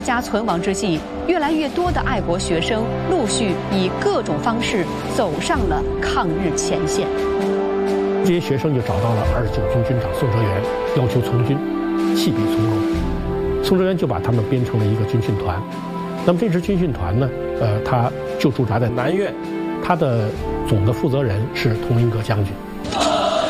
家存亡之际，越来越多的爱国学生陆续以各种方式走上了抗日前线。 这些学生就找到了29军军长宋哲元，要求从军，弃笔从戎。宋哲元就把他们编成了一个军训团。那么这支军训团呢，他就驻扎在南苑，他的总的负责人是佟麟阁将军。